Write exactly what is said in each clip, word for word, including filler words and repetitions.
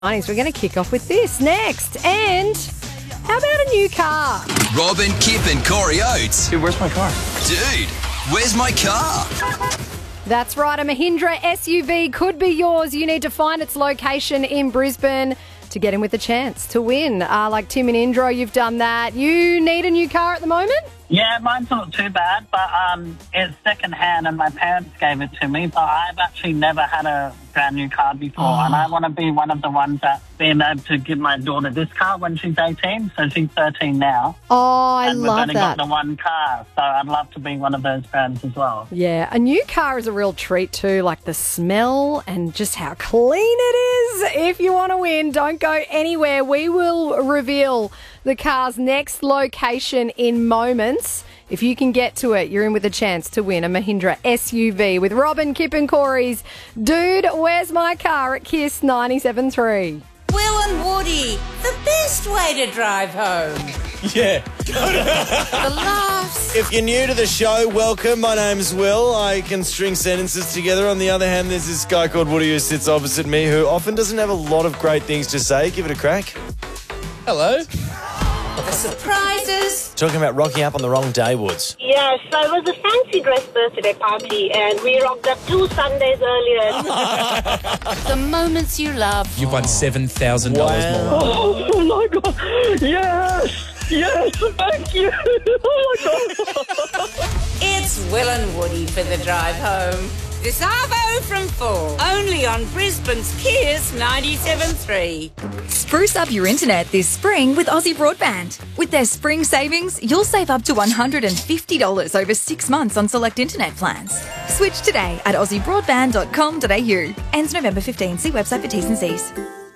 We're going to kick off with this next. And how about a new car? Robin, Kip and Corey Oates. Dude, where's my car? Dude, where's my car? That's right, a Mahindra S U V could be yours. You need to find its location in Brisbane to get in with a chance to win. Uh, like Tim and Indro, you've done that. You need a new car at the moment? Yeah, mine's not too bad, but um, it's second-hand and my parents gave it to me, but I've actually never had a brand new car before, oh. and I want to be one of the ones that's being able to give my daughter this car when she's eighteen, so she's thirteen now. Oh, I and love that. And we've only got the one car, so I'd love to be one of those parents as well. Yeah, a new car is a real treat too, like the smell and just how clean it is. If you want to win, don't go anywhere. We will reveal the car's next location in moments. If you can get to it, you're in with a chance to win a Mahindra S U V with Robin, Kip and Corey's Dude, Where's My Car at Kiss ninety-seven point three. Will and Woody, the best way to drive home. Yeah. The laughs. If you're new to the show, welcome. My name's Will. I can string sentences together. On the other hand, there's this guy called Woody who sits opposite me who often doesn't have a lot of great things to say. Give it a crack. Hello. The surprises. Talking about rocking up on the wrong day, Woods. Yes, so it was a fancy dress birthday party and we rocked up two Sundays earlier. The moments you love. You've won seven thousand dollars Wow. more. Oh, my God. Yes. Yes, thank you. Oh, my God. It's Will and Woody for the drive home. This Arvo from four. Only on Brisbane's Kiss ninety-seven point three. Spruce up your internet this spring with Aussie Broadband. With their spring savings, you'll save up to one hundred fifty dollars over six months on select internet plans. Switch today at aussie broadband dot com dot a u. Ends November fifteenth. See website for T's and C's.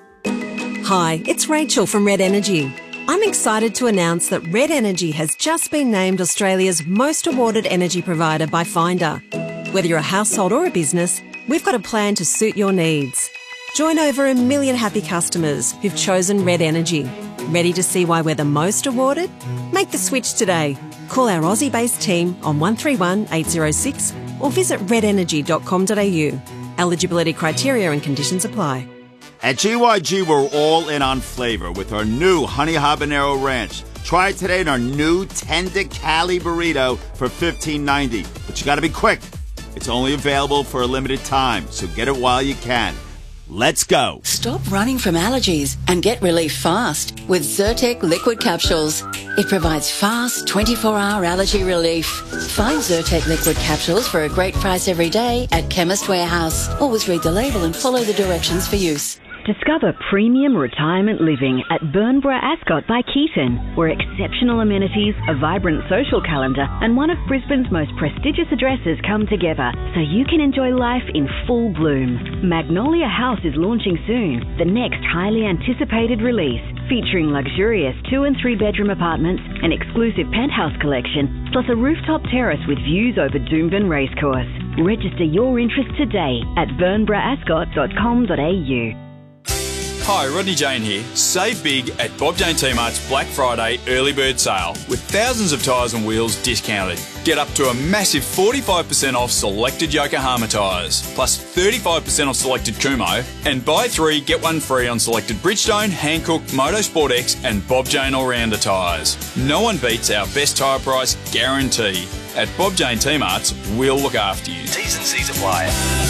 Hi, it's Rachel from Red Energy. I'm excited to announce that Red Energy has just been named Australia's most awarded energy provider by Finder. Whether you're a household or a business, we've got a plan to suit your needs. Join over a million happy customers who've chosen Red Energy. Ready to see why we're the most awarded? Make the switch today. Call our Aussie-based team on one three one, eight zero six or visit red energy dot com dot a u. Eligibility criteria and conditions apply. At G Y G, we're all in on flavor with our new Honey Habanero Ranch. Try it today in our new Tender Cali Burrito for fifteen ninety. But you gotta be quick. It's only available for a limited time, so get it while you can. Let's go. Stop running from allergies and get relief fast with Zyrtec liquid capsules. It provides fast twenty-four hour allergy relief. Find Zyrtec liquid capsules for a great price every day at Chemist Warehouse. Always read the label and follow the directions for use. Discover premium retirement living at Burnborough Ascot by Keaton, where exceptional amenities, a vibrant social calendar and one of Brisbane's most prestigious addresses come together so you can enjoy life in full bloom. Magnolia House is launching soon, the next highly anticipated release, featuring luxurious two and three bedroom apartments, an exclusive penthouse collection, plus a rooftop terrace with views over Doomben Racecourse. Register your interest today at burnborough ascot dot com dot a u. Hi, Rodney Jane here. Save big at Bob Jane T-Mart's Black Friday early bird sale with thousands of tyres and wheels discounted. Get up to a massive forty-five percent off selected Yokohama tyres, plus thirty-five percent off selected Kumo, and buy three, get one free on selected Bridgestone, Hankook, Motorsport X and Bob Jane All-Rounder tyres. No one beats our best tyre price guarantee. At Bob Jane T-Mart's, we'll look after you. T's and C's apply.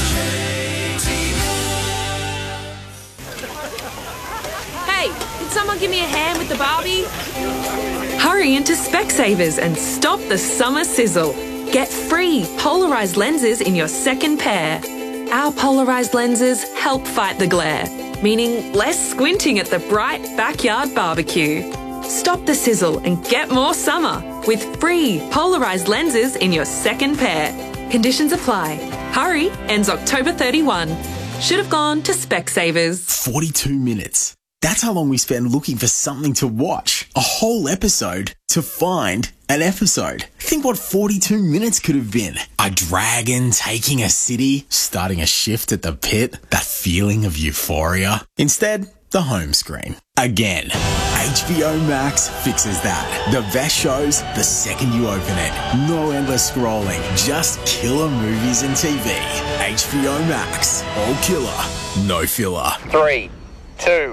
Hey, can someone give me a hand with the Barbie? Hurry into Specsavers and stop the summer sizzle. Get free polarised lenses in your second pair. Our polarised lenses help fight the glare, meaning less squinting at the bright backyard barbecue. Stop the sizzle and get more summer with free polarised lenses in your second pair. Conditions apply. Hurry ends October thirty-first. Should have gone to Specsavers. forty-two minutes. That's how long we spend looking for something to watch. A whole episode to find an episode. Think what forty-two minutes could have been. A dragon taking a city, starting a shift at the pit, that feeling of euphoria. Instead, the home screen. Again. H B O Max fixes that. The best shows the second you open it. No endless scrolling, just killer movies and T V. H B O Max. All killer, no filler. Three, two.